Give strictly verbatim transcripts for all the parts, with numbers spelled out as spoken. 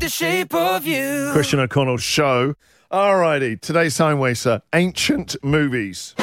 the shape of you. Christian O'Connell's show. Alrighty, today's time waster, ancient movies.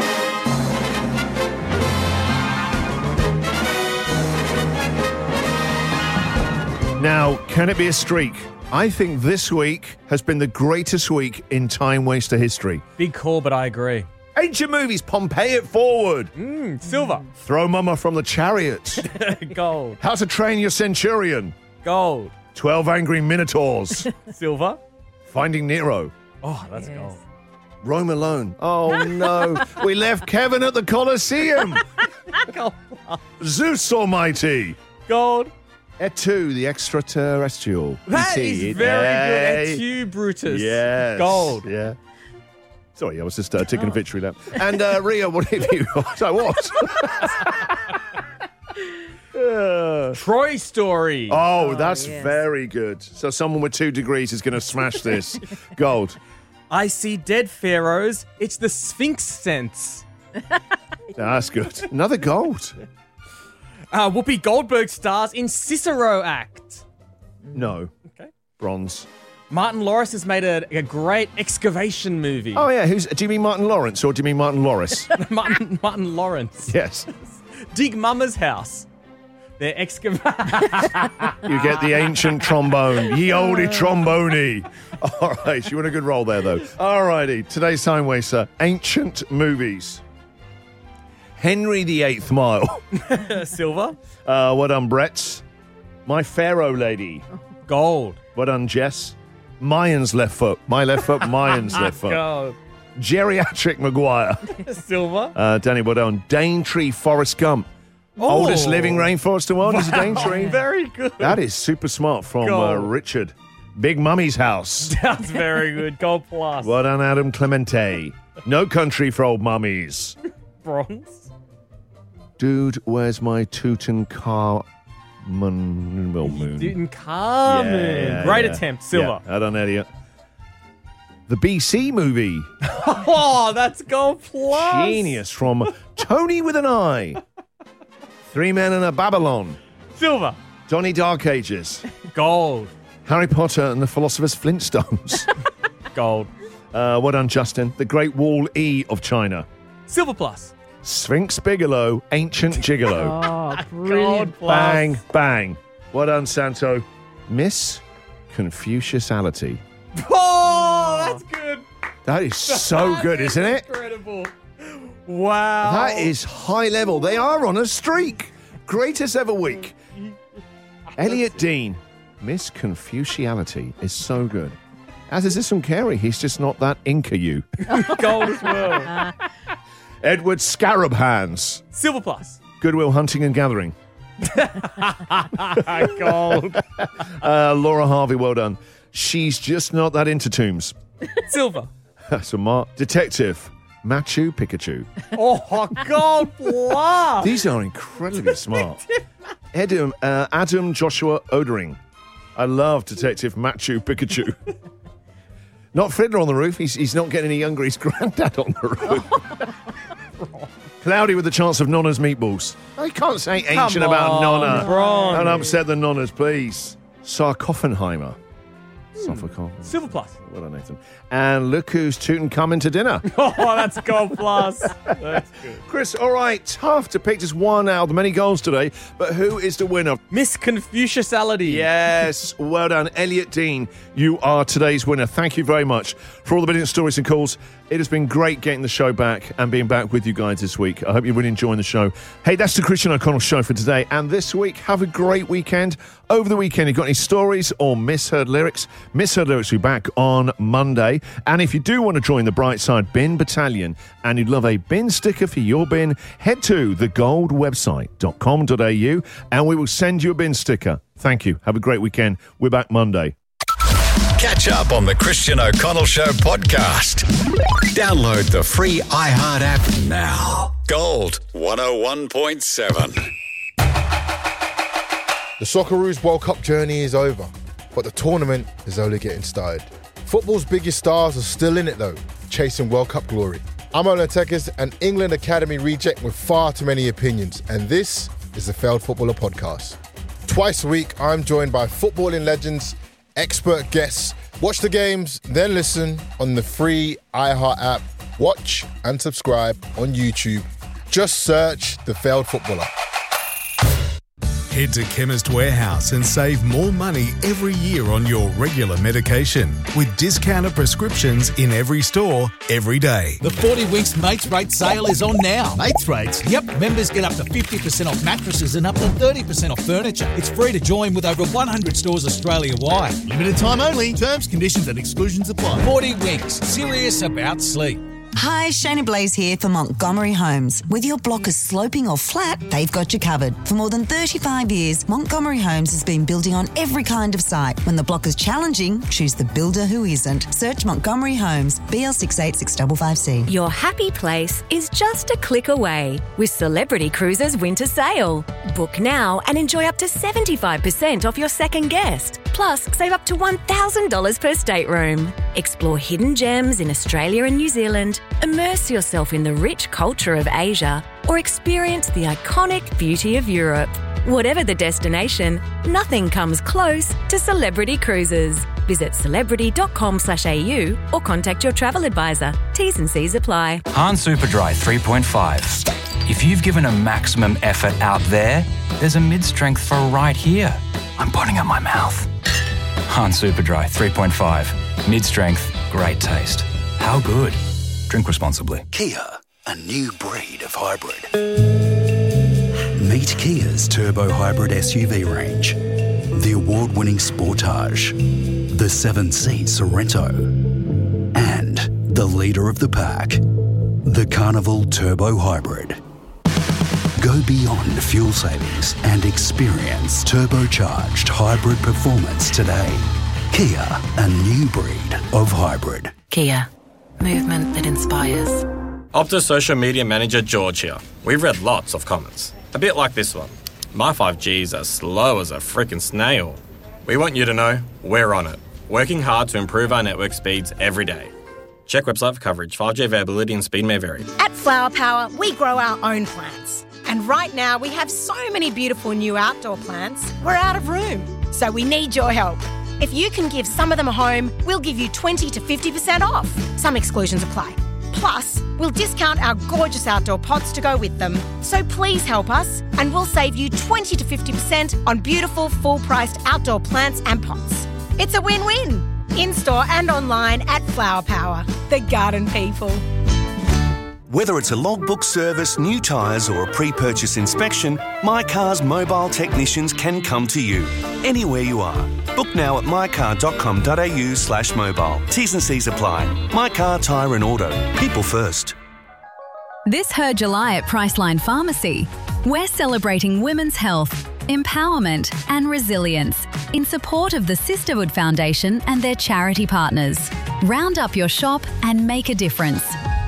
Now, can it be a streak? I think this week has been the greatest week in time waster history. Big call, but I agree. Ancient movies, Pompeii it forward. Mm, silver. Throw Mama from the Chariot. Gold. How to Train Your Centurion. Gold. Twelve Angry Minotaurs. Silver. Finding Nero. Oh, that's Yes. gold. Rome Alone. Oh, no. We left Kevin at the Colosseum. Gold. Zeus Almighty. Gold. Et tu, the extraterrestrial. That E T, is very eh? good. Et tu, Brutus. Yes. Gold. Yeah. Sorry, I was just uh, taking a victory lap. And uh, Ria, what have you got? I was. Uh, Troy Story. oh, that's yes. very good. So someone with two degrees is going to smash this. Gold. I see dead pharaohs. It's the Sphinx sense. That's good. Another gold. Uh, Whoopi Goldberg stars in Cicero Act. No. Okay. Bronze. Martin Lawrence has made a, a great excavation movie. Oh, yeah. Who's? Do you mean Martin Lawrence or do you mean Martin Lawrence? Martin, Martin Lawrence. Yes. Dig Mama's House. They're excavating. You get the ancient trombone. Ye olde trombone. All right. You want a good roll there, though. All righty. Today's time waster. Ancient movies. Henry the Eighth Mile. Silver. Uh, what done, Brett? My Pharaoh Lady. Gold. What done, Jess? Mayans left foot. My left foot, Mayans left foot. Gold. Geriatric Maguire. Silver. Uh, Danny, what done? Daintree Forrest Gump. Oh. Oldest living rainforest in the world is a Daintree. Very good. That is super smart from uh, Gold. Richard. Big Mummy's House. That's very good. Gold plus. Well done, Adam Clemente. No Country for Old Mummies. Bronze. Dude, where's my Tutankhamun? Well, moon. Tutankhamun. Yeah, yeah, Great yeah. attempt. Silver. Yeah, I don't know idiot. The B C movie. Oh, that's gold plus. Genius from Tony with an Eye. Three Men in a Babylon. Silver. Donnie Dark Ages. Gold. Harry Potter and the Philosopher's Flintstones. Gold. uh, well done, Justin. The Great Wall E of China. Silver plus. Sphinx Bigelow, Ancient Gigolo. Oh, brilliant. Gold plus. Bang, bang. Well done, Santo. Miss Confuciusality. Oh, that's good. That is so That good, is isn't it? Incredible. Wow. That is high level. They are on a streak. Greatest ever week. Elliot Dean. Miss Confuciality is so good. As is this from Carey. He's just not that Inca you. gold as well. Edward Scarab Hands. Silver plus. Goodwill Hunting and Gathering. Gold. Uh, Laura Harvey, well done. She's just not that into tombs. Silver. So Mark. Detective. Machu Picchu. Oh, gold plus. These are incredibly smart. Adam, uh, Adam Joshua Odering. I love Detective Machu Picchu. Not Fiddler on the Roof. He's, he's not getting any younger. He's Granddad on the roof. Cloudy with the Chance of Nonna's Meatballs. I can't say ancient Come about on, Nonna. Bron. Don't upset the Nonnas, please. Sarcophenheimer. Sarcophenheimer. Silver plus. Well done, Nathan. And look who's tootin' coming to dinner. Oh, that's gold plus. That's good. Chris, all right, tough to pick just one out of the many goals today, but who is the winner? Miss Confuciusality. Yes, well done. Elliot Dean, you are today's winner. Thank you very much for all the brilliant stories and calls. It has been great getting the show back and being back with you guys this week. I hope you're really enjoying the show. Hey, that's the Christian O'Connell show for today. And this week, have a great weekend. Over the weekend, you've got any stories or misheard lyrics? Misheard lyrics will be back on Monday. And if you do want to join the Brightside Bin Battalion and you'd love a bin sticker for your bin, head to the gold website dot com dot a u and we will send you a bin sticker. Thank you. Have a great weekend. We're back Monday. Catch up on the Christian O'Connell Show podcast. Download the free iHeart app now. Gold one oh one point seven. The Socceroos World Cup journey is over, but the tournament is only getting started. Football's biggest stars are still in it though, chasing World Cup glory. I'm Ola Tekis, an England Academy reject with far too many opinions, and this is the Failed Footballer Podcast. Twice a week, I'm joined by footballing legends, expert guests. Watch the games, then listen on the free iHeart app. Watch and subscribe on YouTube. Just search The Failed Footballer. Head to Chemist Warehouse and save more money every year on your regular medication with discounted prescriptions in every store, every day. The forty Winks Mates Rate sale is on now. Mates Rates? Yep, members get up to fifty percent off mattresses and up to thirty percent off furniture. It's free to join with over one hundred stores Australia-wide. Limited time only. Terms, conditions and exclusions apply. forty Winks. Serious about sleep. Hi, Shayna Blaze here for Montgomery Homes. Whether your block is sloping or flat, they've got you covered. For more than thirty-five years, Montgomery Homes has been building on every kind of site. When the block is challenging, choose the builder who isn't. Search Montgomery Homes, B L six eight six five five C. Your happy place is just a click away with Celebrity Cruises Winter Sale. Book now and enjoy up to seventy-five percent off your second guest. Plus, save up to one thousand dollars per stateroom. Explore hidden gems in Australia and New Zealand, immerse yourself in the rich culture of Asia, or experience the iconic beauty of Europe. Whatever the destination, nothing comes close to Celebrity Cruises. Visit celebrity.com slash AU or contact your travel advisor. T's and C's apply. Han Superdry three point five. If you've given a maximum effort out there, there's a mid-strength for right here. I'm putting at my mouth. Han Superdry three point five. Mid-strength, great taste. How good? Drink responsibly. Kia, a new breed of hybrid. Meet Kia's turbo hybrid S U V range. The award-winning Sportage, the seven-seat Sorrento, and the leader of the pack, the Carnival Turbo Hybrid. Go beyond fuel savings and experience turbocharged hybrid performance today. Kia, a new breed of hybrid. Kia, movement that inspires. Optus social media manager George here. We've read lots of comments. A bit like this one. My five G is as slow as a freaking snail. We want you to know we're on it, working hard to improve our network speeds every day. Check website for coverage. five G availability and speed may vary. At Flower Power, we grow our own plants. And right now we have so many beautiful new outdoor plants, we're out of room. So we need your help. If you can give some of them a home, we'll give you twenty to fifty percent off. Some exclusions apply. Plus, we'll discount our gorgeous outdoor pots to go with them. So please help us and we'll save you twenty to fifty percent on beautiful full-priced outdoor plants and pots. It's a win-win. In-store and online at Flower Power, the garden people. Whether it's a logbook service, new tyres or a pre-purchase inspection, My Car's mobile technicians can come to you, anywhere you are. Book now at mycar.com.au slash mobile. T's and C's apply. My Car, Tyre and Auto. People first. This Her July at Priceline Pharmacy, we're celebrating women's health, empowerment and resilience in support of the Sisterhood Foundation and their charity partners. Round up your shop and make a difference.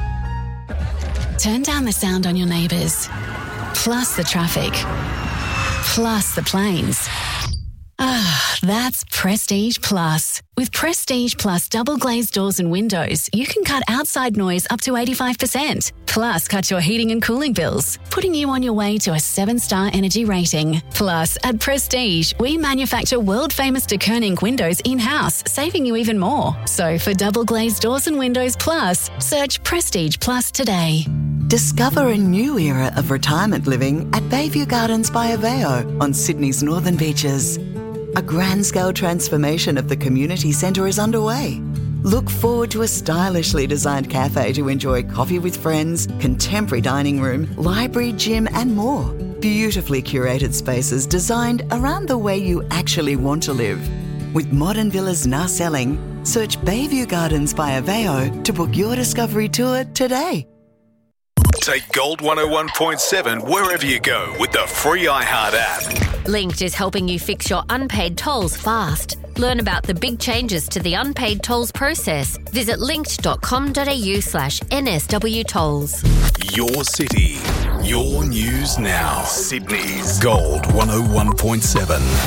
Turn down the sound on your neighbours, plus the traffic, plus the planes. Ah, that's Prestige Plus. With Prestige Plus double glazed doors and windows, you can cut outside noise up to eighty-five percent. Plus, cut your heating and cooling bills, putting you on your way to a seven-star energy rating. Plus, at Prestige, we manufacture world-famous de Koning windows in-house, saving you even more. So for double glazed doors and windows plus, search Prestige Plus today. Discover a new era of retirement living at Bayview Gardens by Aveo on Sydney's northern beaches. A grand-scale transformation of the community centre is underway. Look forward to a stylishly designed cafe to enjoy coffee with friends, contemporary dining room, library, gym and more. Beautifully curated spaces designed around the way you actually want to live. With modern villas now selling, search Bayview Gardens by Aveo to book your discovery tour today. Take Gold one oh one point seven wherever you go with the free iHeart app. Linked is helping you fix your unpaid tolls fast. Learn about the big changes to the unpaid tolls process. Visit linkt.com.au slash NSW tolls. Your city, your news now. Sydney's Gold one oh one point seven.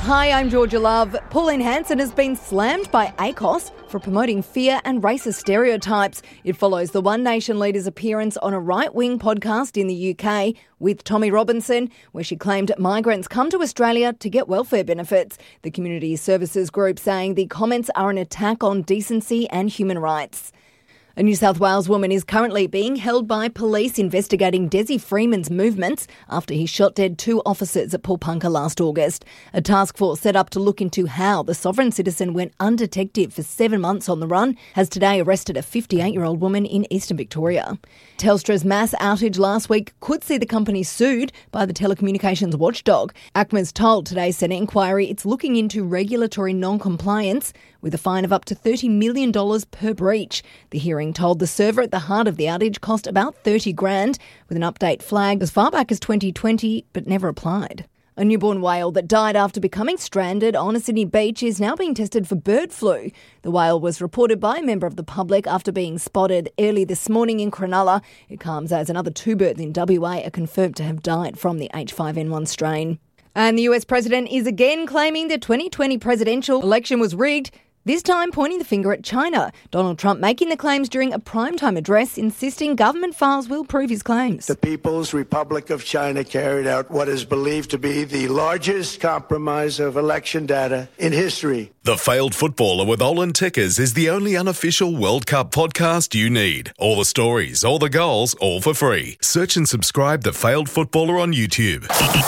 Hi, I'm Georgia Love. Pauline Hanson has been slammed by A C O S for promoting fear and racist stereotypes. It follows the One Nation leader's appearance on a right-wing podcast in the U K with Tommy Robinson, where she claimed migrants come to Australia to get welfare benefits. The community services group saying the comments are an attack on decency and human rights. A New South Wales woman is currently being held by police investigating Desi Freeman's movements after he shot dead two officers at Pulpunka last August. A task force set up to look into how the sovereign citizen went undetected for seven months on the run has today arrested a fifty-eight-year-old woman in eastern Victoria. Telstra's mass outage last week could see the company sued by the telecommunications watchdog. ACMA's told today's Senate inquiry it's looking into regulatory non-compliance with a fine of up to thirty million dollars per breach. The hearing told the server at the heart of the outage cost about thirty grand, with an update flagged as far back as twenty twenty, but never applied. A newborn whale that died after becoming stranded on a Sydney beach is now being tested for bird flu. The whale was reported by a member of the public after being spotted early this morning in Cronulla. It comes as another two birds in W A are confirmed to have died from the H five N one strain. And the U S president is again claiming the twenty twenty presidential election was rigged, this time pointing the finger at China. Donald Trump making the claims during a primetime address, insisting government files will prove his claims. The People's Republic of China carried out what is believed to be the largest compromise of election data in history. The Failed Footballer with Olin Tickers is the only unofficial World Cup podcast you need. All the stories, all the goals, all for free. Search and subscribe The Failed Footballer on YouTube.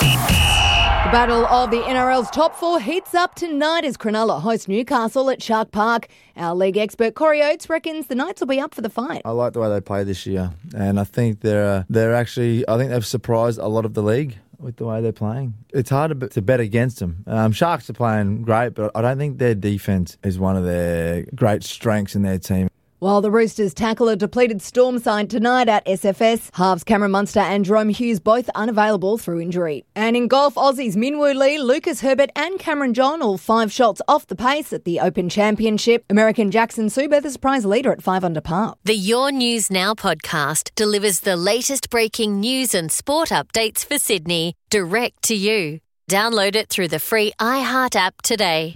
The battle of the N R L's top four heats up tonight as Cronulla hosts Newcastle at Shark Park. Our league expert Corey Oates reckons the Knights will be up for the fight. I like the way they play this year, and I think they're uh, they're actually I think they've surprised a lot of the league with the way they're playing. It's hard to, to bet against them. Um, Sharks are playing great, but I don't think their defence is one of their great strengths in their team. While the Roosters tackle a depleted Storm side tonight at S F S, halves Cameron Munster and Jerome Hughes both unavailable through injury. And in golf, Aussies Minwoo Lee, Lucas Herbert and Cameron John all five shots off the pace at the Open Championship. American Jackson Suber the surprise leader at five under par. The Your News Now podcast delivers the latest breaking news and sport updates for Sydney direct to you. Download it through the free iHeart app today.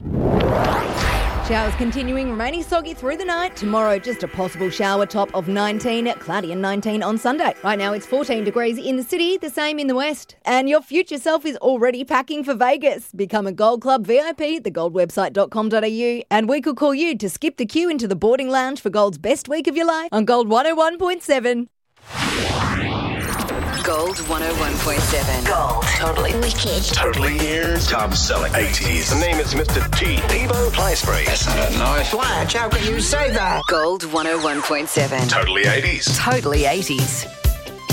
Showers continuing, remaining soggy through the night. Tomorrow, just a possible shower top of nineteen, cloudy and nineteen on Sunday. Right now, it's fourteen degrees in the city, the same in the west. And your future self is already packing for Vegas. Become a Gold Club V I P at the gold website dot com dot a u. And we could call you to skip the queue into the boarding lounge for Gold's best week of your life on Gold one oh one point seven. Gold one oh one point seven. Gold. Totally wicked. Totally ears. Top selling. eighties. The name is Mister T. Devo Play Spray. Isn't that nice? Flash, how can you say that? Gold one oh one point seven. Totally eighties. Totally eighties.